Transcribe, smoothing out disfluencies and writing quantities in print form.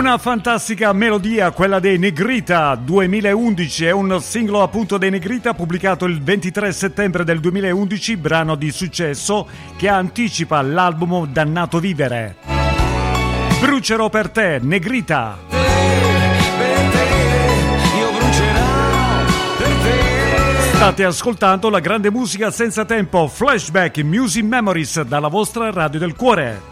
Una fantastica melodia, quella dei Negrita 2011, è un singolo appunto dei Negrita pubblicato il 23 settembre del 2011, brano di successo che anticipa l'album Dannato Vivere. Brucerò per te, Negrita. Io brucerò per te. State ascoltando la grande musica senza tempo, Flashback Music Memories dalla vostra Radio del Cuore.